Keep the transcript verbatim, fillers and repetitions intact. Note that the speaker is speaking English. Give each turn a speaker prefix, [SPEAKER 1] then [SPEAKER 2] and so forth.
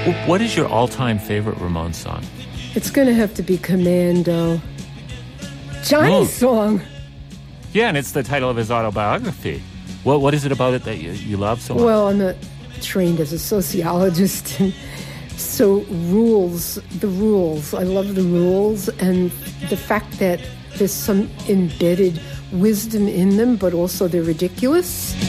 [SPEAKER 1] What is your all-time favorite Ramones song?
[SPEAKER 2] It's going to have to be Commando. Johnny's
[SPEAKER 1] Oh.
[SPEAKER 2] song.
[SPEAKER 1] Yeah, and it's the title of his autobiography. What What is it about it that you, you love so much?
[SPEAKER 2] Well, I'm not trained as a sociologist, and so rules, the rules. I love the rules and the fact that there's some embedded wisdom in them, but also they're ridiculous.